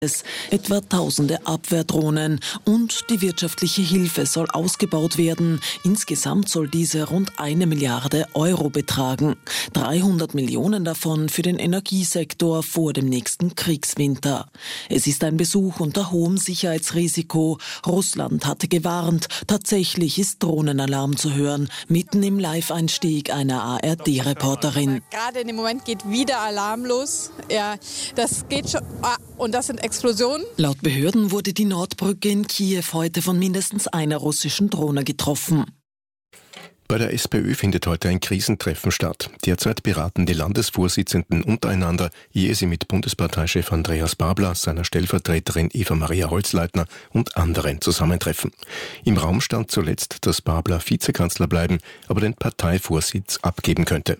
etwa tausende Abwehrdrohnen und die wirtschaftliche Hilfe soll ausgebaut werden. Insgesamt soll diese rund 1 Milliarde Euro betragen. 300 Millionen davon für den Energiesektor vor dem nächsten Kriegswinter. Es ist ein Besuch unter hohem Sicherheitsrisiko. Russland hatte gewarnt. Tatsächlich ist Drohnenalarm zu hören, mitten im Live-Einstieg einer ARD-Reporterin. Gerade in dem Moment geht wieder Alarm los. Ja, das geht schon. Und das sind Explosionen. Laut Behörden wurde die Nordbrücke in Kiew heute von mindestens einer russischen Drohne getroffen. Bei der SPÖ findet heute ein Krisentreffen statt. Derzeit beraten die Landesvorsitzenden untereinander, ehe sie mit Bundesparteichef Andreas Babler, seiner Stellvertreterin Eva-Maria Holzleitner und anderen zusammentreffen. Im Raum stand zuletzt, dass Babler Vizekanzler bleiben, aber den Parteivorsitz abgeben könnte.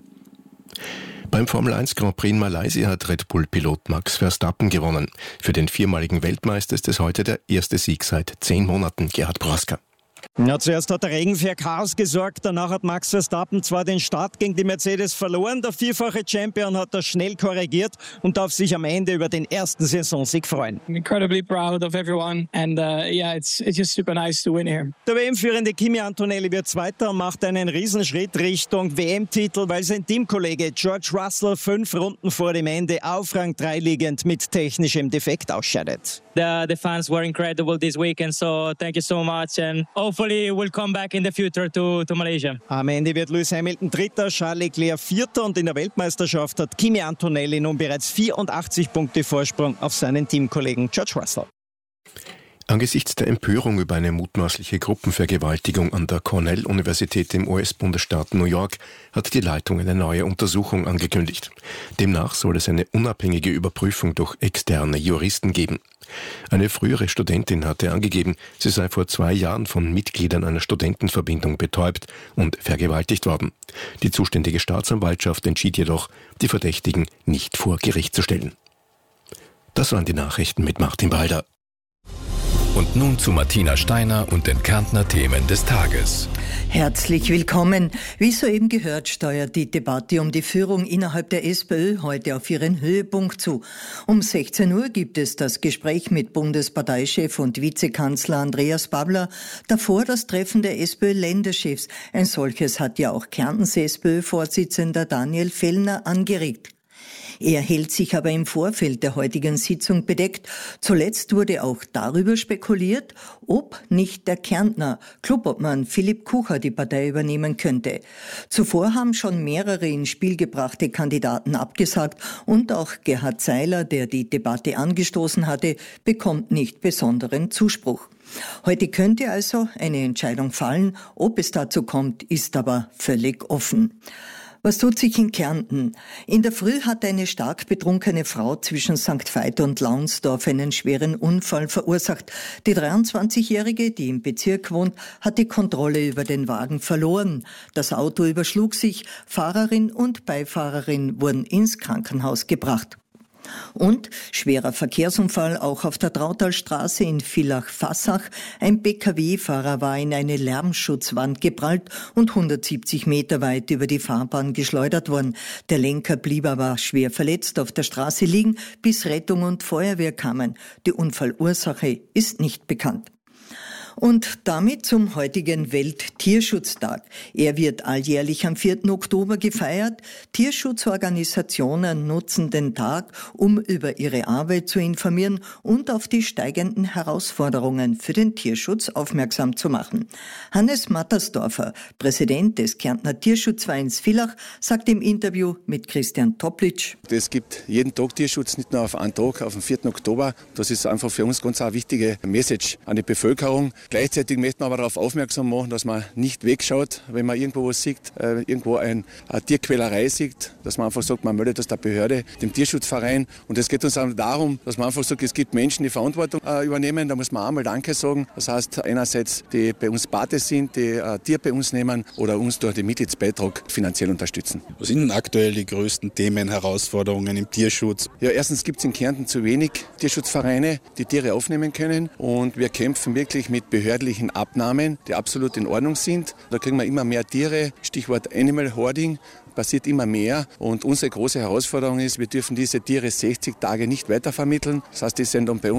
Beim Formel 1 Grand Prix in Malaysia hat Red Bull-Pilot Max Verstappen gewonnen. Für den viermaligen Weltmeister ist es heute der erste Sieg seit 10 Monaten. Gerhard Broska. Ja, zuerst hat der Regen für Chaos gesorgt, danach hat Max Verstappen zwar den Start gegen die Mercedes verloren, der vierfache Champion hat das schnell korrigiert und darf sich am Ende über den ersten Saisonsieg freuen. I'm incredibly proud of everyone and it's just super nice to win here. Der WM-führende Kimi Antonelli wird Zweiter und macht einen Riesenschritt Richtung WM-Titel, weil sein Teamkollege George Russell 5 Runden vor dem Ende auf Rang 3 liegend mit technischem Defekt ausscheidet. The fans were incredible this weekend, so thank you so much and hopefully we'll come back in the future to Malaysia. Am Ende wird Lewis Hamilton Dritter, Charles Leclerc Vierter und in der Weltmeisterschaft hat Kimi Antonelli nun bereits 84 Punkte Vorsprung auf seinen Teamkollegen George Russell. Angesichts der Empörung über eine mutmaßliche Gruppenvergewaltigung an der Cornell-Universität im US-Bundesstaat New York hat die Leitung eine neue Untersuchung angekündigt. Demnach soll es eine unabhängige Überprüfung durch externe Juristen geben. Eine frühere Studentin hatte angegeben, sie sei vor 2 Jahren von Mitgliedern einer Studentenverbindung betäubt und vergewaltigt worden. Die zuständige Staatsanwaltschaft entschied jedoch, die Verdächtigen nicht vor Gericht zu stellen. Das waren die Nachrichten mit Martin Balder. Und nun zu Martina Steiner und den Kärntner Themen des Tages. Herzlich willkommen. Wie soeben gehört, steuert die Debatte um die Führung innerhalb der SPÖ heute auf ihren Höhepunkt zu. Um 16 Uhr gibt es das Gespräch mit Bundesparteichef und Vizekanzler Andreas Babler. Davor das Treffen der SPÖ-Länderchefs. Ein solches hat ja auch Kärntens SPÖ-Vorsitzender Daniel Fellner angeregt. Er hält sich aber im Vorfeld der heutigen Sitzung bedeckt. Zuletzt wurde auch darüber spekuliert, ob nicht der Kärntner Clubobmann Philipp Kucher die Partei übernehmen könnte. Zuvor haben schon mehrere ins Spiel gebrachte Kandidaten abgesagt und auch Gerhard Seiler, der die Debatte angestoßen hatte, bekommt nicht besonderen Zuspruch. Heute könnte also eine Entscheidung fallen. Ob es dazu kommt, ist aber völlig offen. Was tut sich in Kärnten? In der Früh hat eine stark betrunkene Frau zwischen St. Veit und Launsdorf einen schweren Unfall verursacht. Die 23-Jährige, die im Bezirk wohnt, hat die Kontrolle über den Wagen verloren. Das Auto überschlug sich, Fahrerin und Beifahrerin wurden ins Krankenhaus gebracht. Und schwerer Verkehrsunfall auch auf der Trautalstraße in Villach-Fassach. Ein PKW-Fahrer war in eine Lärmschutzwand geprallt und 170 Meter weit über die Fahrbahn geschleudert worden. Der Lenker blieb aber schwer verletzt auf der Straße liegen, bis Rettung und Feuerwehr kamen. Die Unfallursache ist nicht bekannt. Und damit zum heutigen Welttierschutztag. Er wird alljährlich am 4. Oktober gefeiert. Tierschutzorganisationen nutzen den Tag, um über ihre Arbeit zu informieren und auf die steigenden Herausforderungen für den Tierschutz aufmerksam zu machen. Hannes Mattersdorfer, Präsident des Kärntner Tierschutzvereins Villach, sagt im Interview mit Christian Toplitsch: Es gibt jeden Tag Tierschutz, nicht nur auf einen Tag, auf den 4. Oktober. Das ist einfach für uns ganz eine wichtige Message an die Bevölkerung. Gleichzeitig möchten wir aber darauf aufmerksam machen, dass man nicht wegschaut, wenn man irgendwo was sieht, irgendwo eine Tierquälerei sieht, dass man einfach sagt, man meldet das der Behörde, dem Tierschutzverein. Und es geht uns auch darum, dass man einfach sagt, es gibt Menschen, die Verantwortung übernehmen. Da muss man einmal Danke sagen. Das heißt, einerseits, die bei uns Pate sind, die ein Tier bei uns nehmen oder uns durch den Mitgliedsbeitrag finanziell unterstützen. Was sind denn aktuell die größten Themen, Herausforderungen im Tierschutz? Ja, erstens gibt es in Kärnten zu wenig Tierschutzvereine, die Tiere aufnehmen können. Und wir kämpfen wirklich mit behördlichen Abnahmen, die absolut in Ordnung sind. Da kriegen wir immer mehr Tiere, Stichwort Animal Hoarding, passiert immer mehr. Und unsere große Herausforderung ist, wir dürfen diese Tiere 60 Tage nicht weitervermitteln. Das heißt, die sind dann bei uns